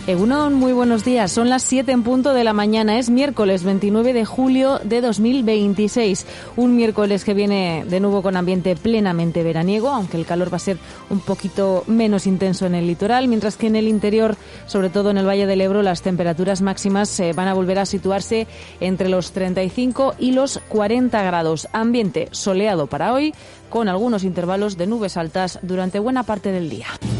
Egunon, muy buenos días. Son las 7 en punto de la mañana. Es miércoles 29 de julio de 2026. Un miércoles que viene de nuevo con ambiente plenamente veraniego, aunque el calor va a ser un poquito menos intenso en el litoral, mientras que en el interior, sobre todo en el Valle del Ebro, las temperaturas máximas van a volver a situarse entre los 35 y los 40 grados. Ambiente soleado para hoy, con algunos intervalos de nubes altas durante buena parte del día.